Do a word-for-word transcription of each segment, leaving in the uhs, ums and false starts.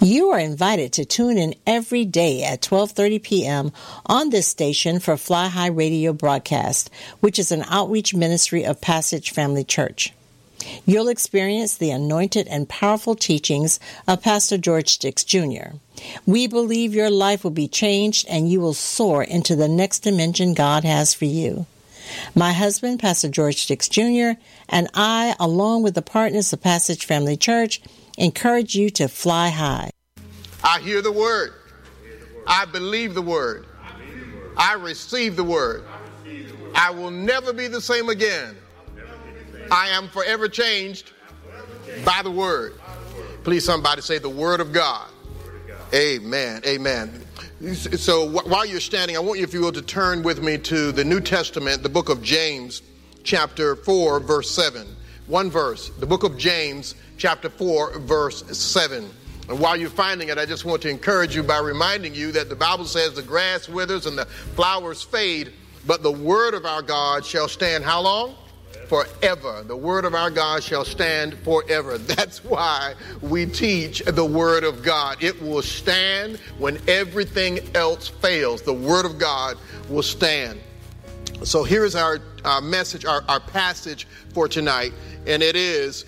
You are invited to tune in every day at twelve thirty p.m. on this station for Fly High Radio broadcast, which is an outreach ministry of Passage Family Church. You'll experience the anointed and powerful teachings of Pastor George Dix Junior We believe your life will be changed and you will soar into the next dimension God has for you. My husband, Pastor George Dix Junior, and I, along with the partners of Passage Family Church, encourage you to fly high. I hear the word. I believe the word. I receive the word. I will never be the same again. I am forever changed by the word. Please, somebody say the word of God. Amen. Amen. So while you're standing, I want you, if you will, to turn with me to the New Testament, the book of James, chapter four, verse seven. One verse, the book of James, chapter four, verse seven. And while you're finding it, I just want to encourage you by reminding you that the Bible says the grass withers and the flowers fade, but the word of our God shall stand how long? Forever. The word of our God shall stand forever. That's why we teach the word of God. It will stand when everything else fails. The word of God will stand. So here's our uh, message, our, our passage for tonight, and it is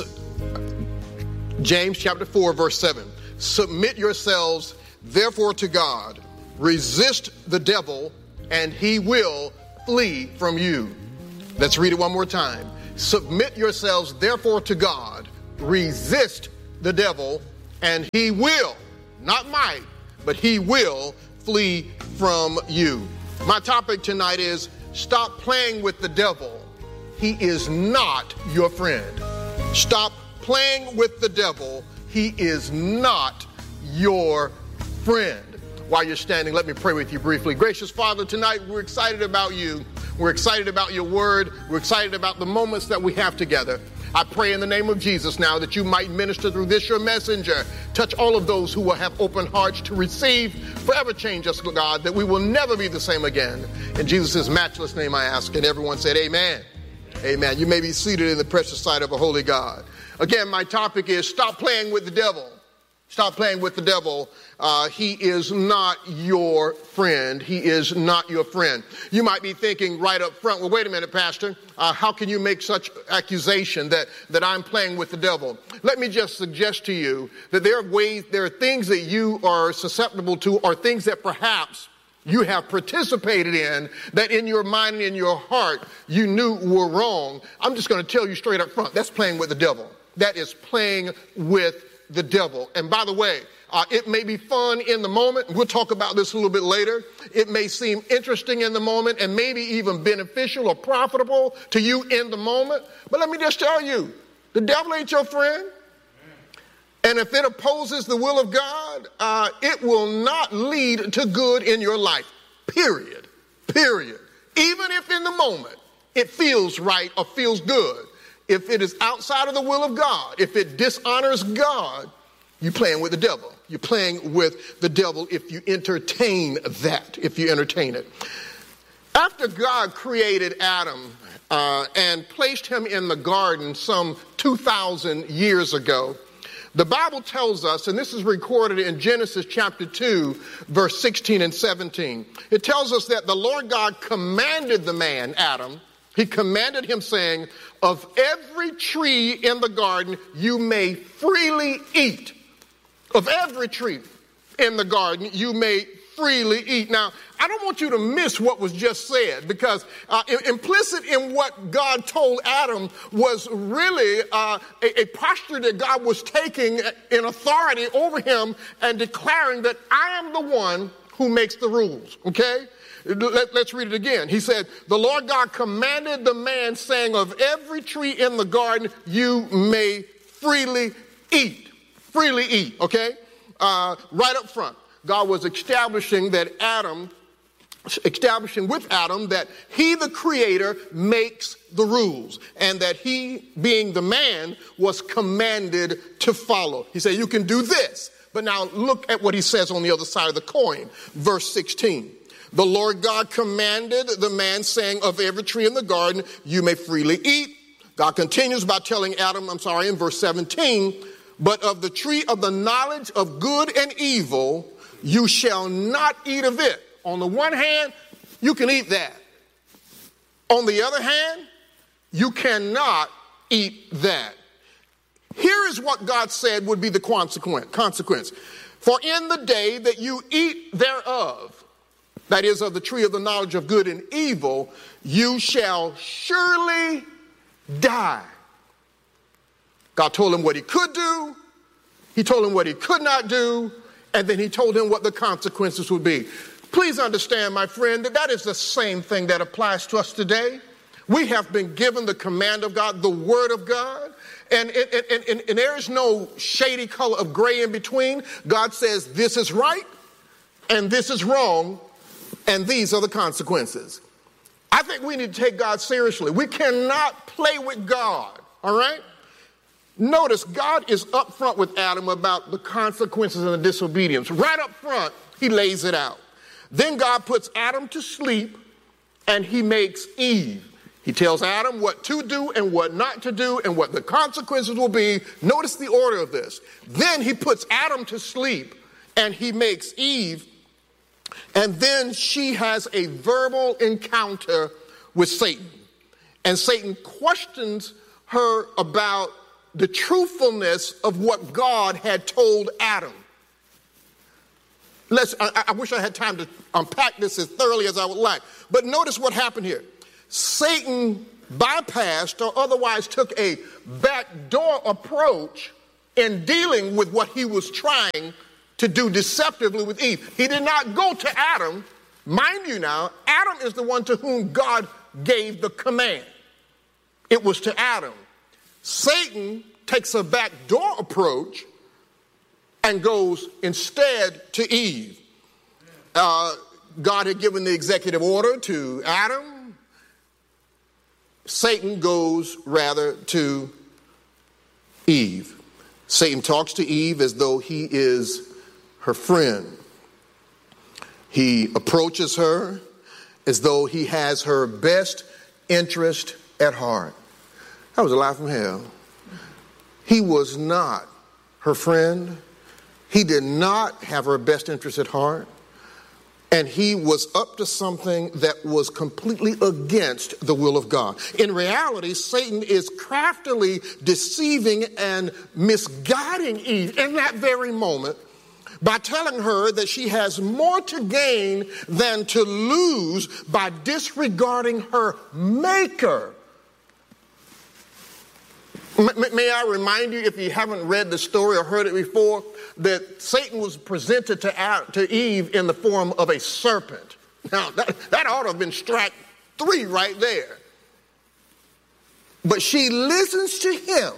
James chapter four, verse seven. Submit yourselves, therefore, to God. Resist the devil, and he will flee from you. Let's read it one more time. Submit yourselves, therefore, to God. Resist the devil, and he will, not might, but he will flee from you. My topic tonight is stop playing with the devil. He is not your friend. Stop playing with the devil. He is not your friend. While you're standing, let me pray with you briefly. Gracious Father, tonight we're excited about you. We're excited about your word. We're excited about the moments that we have together. I pray in the name of Jesus now that you might minister through this, your messenger. Touch all of those who will have open hearts to receive. Forever change us, God, that we will never be the same again. In Jesus' matchless name I ask, and everyone said amen. Amen. You may be seated in the precious sight of a holy God. Again, my topic is stop playing with the devil. Stop playing with the devil. Uh, he is not your friend. He is not your friend. You might be thinking right up front, well, wait a minute, Pastor. Uh, how can you make such accusation that, that I'm playing with the devil? Let me just suggest to you that there are ways, there are things that you are susceptible to, or things that perhaps you have participated in that in your mind and in your heart you knew were wrong. I'm just going to tell you straight up front, that's playing with the devil. That is playing with the devil. And by the way, uh, it may be fun in the moment. We'll talk about this a little bit later. It may seem interesting in the moment and maybe even beneficial or profitable to you in the moment. But let me just tell you, the devil ain't your friend. And if it opposes the will of God, uh, it will not lead to good in your life. Period. Period. Even if in the moment it feels right or feels good. If it is outside of the will of God, if it dishonors God, you're playing with the devil. You're playing with the devil if you entertain that, if you entertain it. After God created Adam uh, and placed him in the garden some two thousand years ago, the Bible tells us, and this is recorded in Genesis chapter two, verse sixteen and seventeen. It tells us that the Lord God commanded the man, Adam, he commanded him saying, of every tree in the garden you may freely eat. Of every tree in the garden you may freely eat. Now, I don't want you to miss what was just said, because uh, implicit in what God told Adam was really uh, a, a posture that God was taking in authority over him and declaring that I am the one who makes the rules, okay? Let, let's read it again. He said, the Lord God commanded the man, saying, of every tree in the garden you may freely eat. Freely eat, okay? Uh, right up front, God was establishing that Adam, establishing with Adam that he, the creator, makes the rules, and that he, being the man, was commanded to follow. He said, you can do this. But now look at what he says on the other side of the coin, verse sixteen. The Lord God commanded the man, saying, of every tree in the garden you may freely eat. God continues by telling Adam, I'm sorry, in verse seventeen, but of the tree of the knowledge of good and evil, you shall not eat of it. On the one hand, you can eat that. On the other hand, you cannot eat that. Here is what God said would be the consequence. consequence. For in the day that you eat thereof, that is of the tree of the knowledge of good and evil, you shall surely die. God told him what he could do. He told him what he could not do. And then he told him what the consequences would be. Please understand, my friend, that that is the same thing that applies to us today. We have been given the command of God, the word of God. And, and, and, and, and there is no shady color of gray in between. God says this is right and this is wrong, and these are the consequences. I think we need to take God seriously. We cannot play with God, all right? Notice God is upfront with Adam about the consequences of the disobedience. Right up front, he lays it out. Then God puts Adam to sleep and he makes Eve. He tells Adam what to do and what not to do and what the consequences will be. Notice the order of this. Then he puts Adam to sleep and he makes Eve. And then she has a verbal encounter with Satan. And Satan questions her about the truthfulness of what God had told Adam. Let's, I, I wish I had time to unpack this as thoroughly as I would like. But notice what happened here. Satan bypassed or otherwise took a backdoor approach in dealing with what he was trying to do deceptively with Eve. He did not go to Adam. Mind you now, Adam is the one to whom God gave the command. It was to Adam. Satan takes a backdoor approach and goes instead to Eve. Uh, God had given the executive order to Adam. Satan goes rather to Eve. Satan talks to Eve as though he is her friend. He approaches her as though he has her best interest at heart. That was a lie from hell. He was not her friend. He did not have her best interest at heart. And he was up to something that was completely against the will of God. In reality, Satan is craftily deceiving and misguiding Eve in that very moment by telling her that she has more to gain than to lose by disregarding her maker. May I remind you, if you haven't read the story or heard it before, that Satan was presented to, Adam, to Eve in the form of a serpent. Now, that, that ought to have been strike three right there. But she listens to him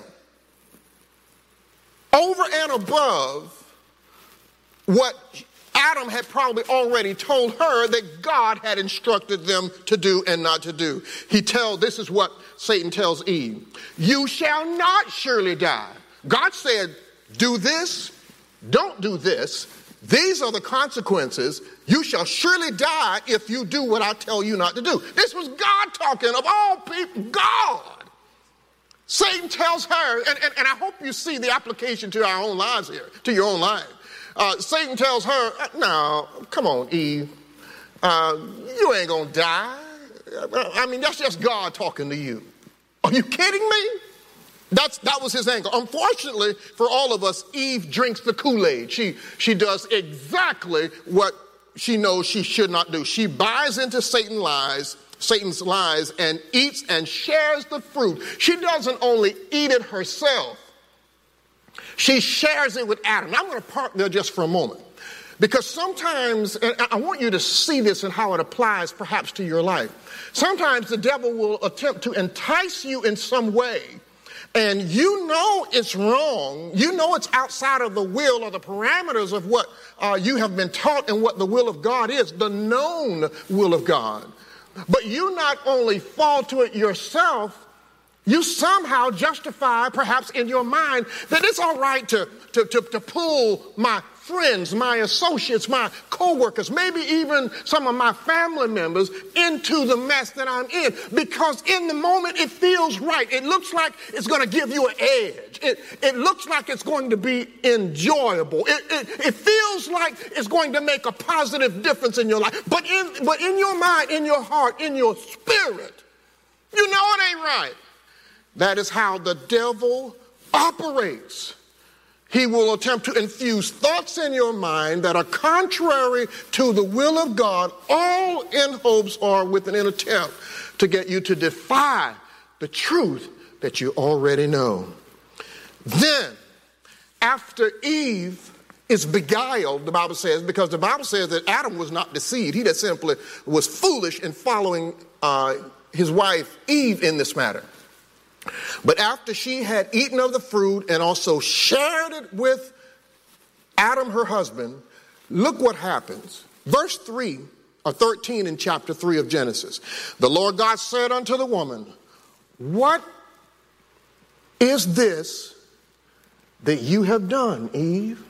over and above what Adam had probably already told her that God had instructed them to do and not to do. He tells, this is what Satan tells Eve. You shall not surely die. God said, do this, don't do this. These are the consequences. You shall surely die if you do what I tell you not to do. This was God talking, of all people, God. Satan tells her, and, and, and I hope you see the application to our own lives here, to your own life. Uh, Satan tells her, no, come on, Eve. Uh, you ain't going to die. I mean, that's just God talking to you. Are you kidding me? That's, that was his angle. Unfortunately, for all of us, Eve drinks the Kool-Aid. She, she does exactly what she knows she should not do. She buys into Satan's lies, Satan's lies and eats and shares the fruit. She doesn't only eat it herself. She shares it with Adam. Now, I'm going to park there just for a moment, because sometimes, and I want you to see this and how it applies perhaps to your life. Sometimes the devil will attempt to entice you in some way, and you know it's wrong. You know it's outside of the will or the parameters of what uh, you have been taught and what the will of God is, the known will of God. But you not only fall to it yourself, you somehow justify, perhaps in your mind, that it's all right to, to, to, to pull my friends, my associates, my co-workers, maybe even some of my family members into the mess that I'm in. Because in the moment it feels right. It looks like it's going to give you an edge. It, it looks like it's going to be enjoyable. It, it, it feels like it's going to make a positive difference in your life. But in, but in your mind, in your heart, in your spirit, you know it ain't right. That is how the devil operates. He will attempt to infuse thoughts in your mind that are contrary to the will of God, all in hopes or with an attempt to get you to defy the truth that you already know. Then, after Eve is beguiled, the Bible says, because the Bible says that Adam was not deceived. He just simply was foolish in following uh, his wife Eve in this matter. But after she had eaten of the fruit and also shared it with Adam, her husband, look what happens. Verse three or thirteen in chapter three of Genesis. The Lord God said unto the woman, what is this that you have done, Eve?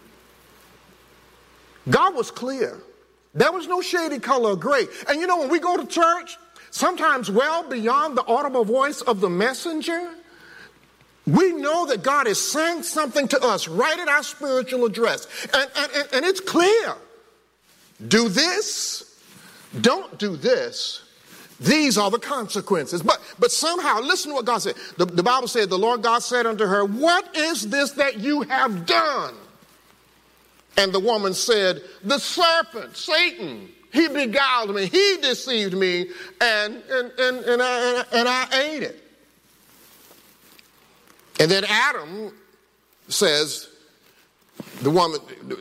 God was clear. There was no shady color of gray. And you know, when we go to church, sometimes well beyond the audible voice of the messenger, we know that God is saying something to us right in our spiritual address. And, and, and it's clear. Do this. Don't do this. These are the consequences. But, but somehow, listen to what God said. The, the Bible said, the Lord God said unto her, what is this that you have done? And the woman said, the serpent, Satan, he beguiled me, he deceived me, and, and, and, and, I, and I ate it. And then Adam says, the woman,